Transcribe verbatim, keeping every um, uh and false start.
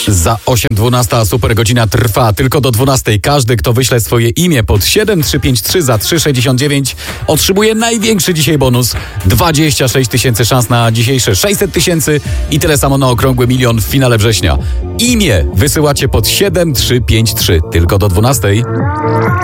Za osiem dwunasta super godzina trwa tylko do dwunastej. Każdy, kto wyśle swoje imię pod siedem trzy pięć trzy za trzy sześćdziesiąt dziewięć, otrzymuje największy dzisiaj bonus. dwadzieścia sześć tysięcy szans na dzisiejsze sześćset tysięcy i tyle samo na okrągły milion w finale września. Imię wysyłacie pod siedem trzy pięć trzy tylko do dwunastej.